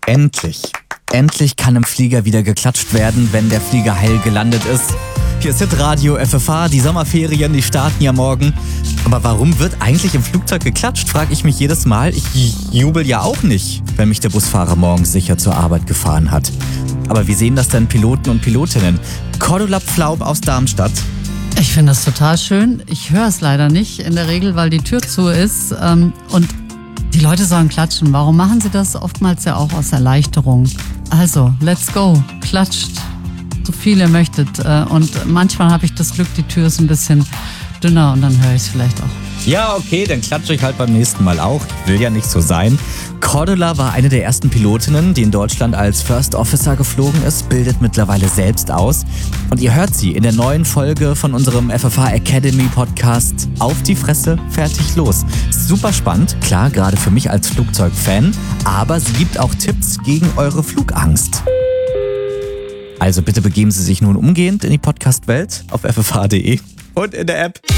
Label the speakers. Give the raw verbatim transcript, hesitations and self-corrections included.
Speaker 1: Endlich. Endlich kann im Flieger wieder geklatscht werden, wenn der Flieger heil gelandet ist. Hier ist Hitradio F F H, die Sommerferien, die starten ja morgen. Aber warum wird eigentlich im Flugzeug geklatscht, frage ich mich jedes Mal. Ich jubel ja auch nicht, wenn mich der Busfahrer morgens sicher zur Arbeit gefahren hat. Aber wie sehen das denn Piloten und Pilotinnen? Cordula Pflaub aus Darmstadt.
Speaker 2: Ich finde das total schön. Ich höre es leider nicht in der Regel, weil die Tür zu ist. Und die Leute sollen klatschen. Warum machen sie das? Oftmals ja auch aus Erleichterung. Also, let's go. Klatscht, so viel ihr möchtet. Und manchmal habe ich das Glück, die Tür ist ein bisschen dünner und dann höre ich es vielleicht auch.
Speaker 1: Ja, okay, dann klatsche ich halt beim nächsten Mal auch. Ich will ja nicht so sein. Cordula war eine der ersten Pilotinnen, die in Deutschland als First Officer geflogen ist, bildet mittlerweile selbst aus. Und ihr hört sie in der neuen Folge von unserem F F H Academy Podcast Auf die Fresse, fertig, los. Super spannend, klar, gerade für mich als Flugzeugfan, aber sie gibt auch Tipps gegen eure Flugangst. Also bitte begeben Sie sich nun umgehend in die Podcast-Welt auf f f h punkt d e und in der App.